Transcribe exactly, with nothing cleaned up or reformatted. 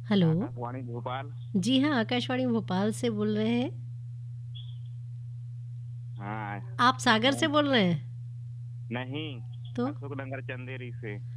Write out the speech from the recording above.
Hello. Akashvani Bhopal. जी हाँ, आकाशवाणी भोपाल से बोल रहे हैं। हाँ। आप सागर से मैं बोल रहे हैं? नहीं, तो? अशोकनगर चंदेरी से।